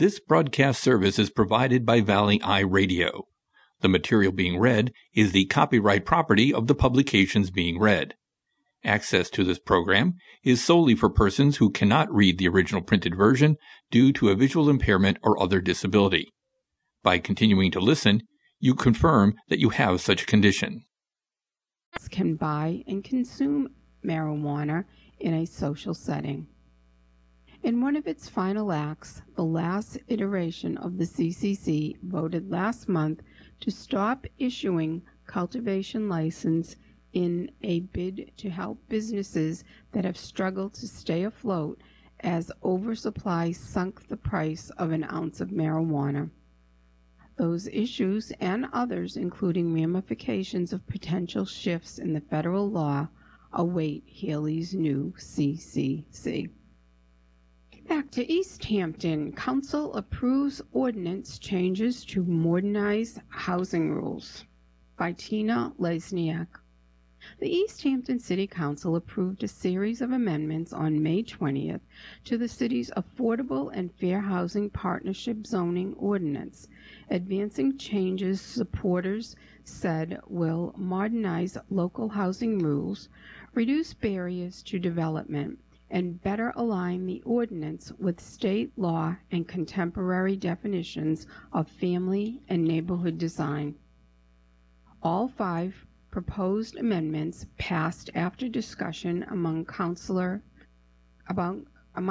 This broadcast service is provided by Valley Eye Radio. The material being read is the copyright property of the publications being read. Access to this program is solely for persons who cannot read the original printed version due to a visual impairment or other disability. By continuing to listen, you confirm that you have such a condition. Can buy and consume marijuana in a social setting. In one of its final acts, the last iteration of the CCC voted last month to stop issuing cultivation license in a bid to help businesses that have struggled to stay afloat as oversupply sunk the price of an ounce of marijuana. Those issues and others, including ramifications of potential shifts in the federal law, await Healey's new CCC. Back to East Hampton. Council approves ordinance changes to modernize housing rules. By Tina Lesniak. The East Hampton City Council approved a series of amendments on May 20th to the city's Affordable and Fair Housing Partnership Zoning Ordinance, advancing changes supporters said will modernize local housing rules, reduce barriers to development, and better align the ordinance with state law and contemporary definitions of family and neighborhood design. All 5 proposed amendments passed after discussion among counselors about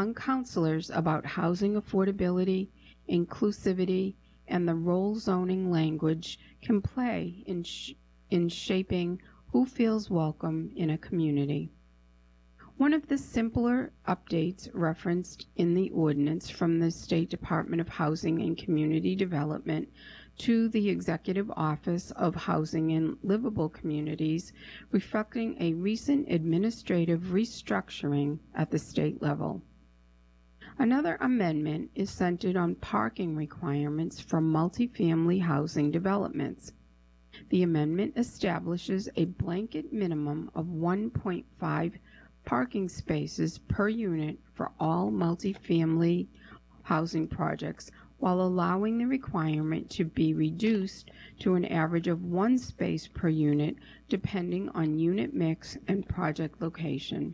housing affordability, inclusivity, and the role zoning language can play in shaping who feels welcome in a community. One of the simpler updates referenced in the ordinance from the State Department of Housing and Community Development to the Executive Office of Housing and Livable Communities, reflecting a recent administrative restructuring at the state level. Another amendment is centered on parking requirements for multifamily housing developments. The amendment establishes a blanket minimum of 1.5 parking spaces per unit for all multifamily housing projects, while allowing the requirement to be reduced to an average of 1 space per unit depending on unit mix and project location.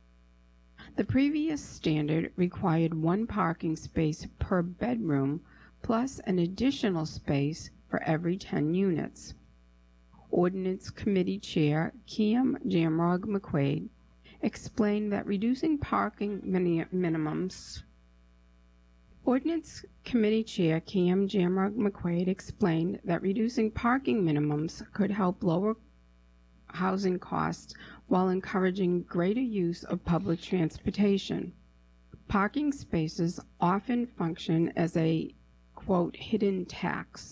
The previous standard required 1 parking space per bedroom plus an additional space for every 10 units. Ordinance Committee Chair Kim Jamrog McQuaid explained that reducing parking minimums Ordinance Committee Chair Kim Jamrog McQuaid explained that reducing parking minimums could help lower housing costs while encouraging greater use of public transportation. Parking spaces often function as a, quote, hidden tax,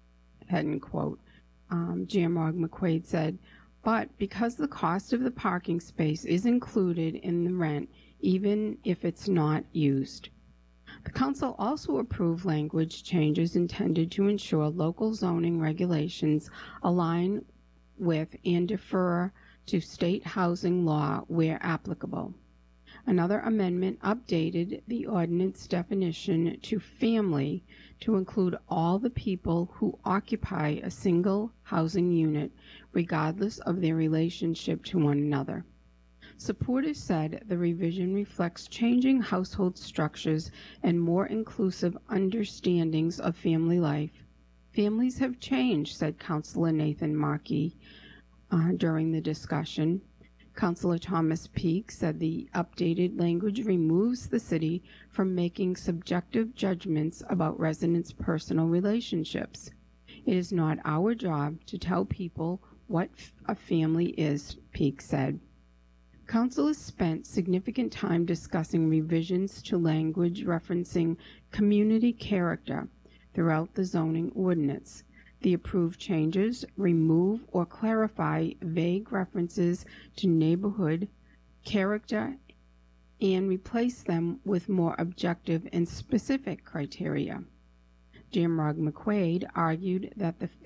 end quote, Jamrog McQuaid said, but because the cost of the parking space is included in the rent, even if it's not used. The Council also approved language changes intended to ensure local zoning regulations align with and defer to state housing law where applicable. Another amendment updated the ordinance definition to family to include all the people who occupy a single housing unit, regardless of their relationship to one another. Supporters said the revision reflects changing household structures and more inclusive understandings of family life. Families have changed, said Councilor Nathan Markey during the discussion. Councilor Thomas Peake said the updated language removes the city from making subjective judgments about residents' personal relationships. It is not our job to tell people what a family is, Peake said. Council has spent significant time discussing revisions to language referencing community character throughout the zoning ordinance. The approved changes remove or clarify vague references to neighborhood character and replace them with more objective and specific criteria. Jamrog McQuaid argued that the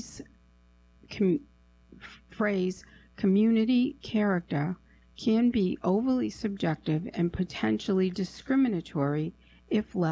phrase community character can be overly subjective and potentially discriminatory if left